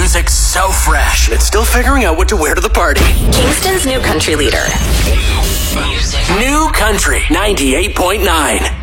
music so fresh. It's still figuring out what to wear to the party. Kingston's new country leader. New Country 98.9.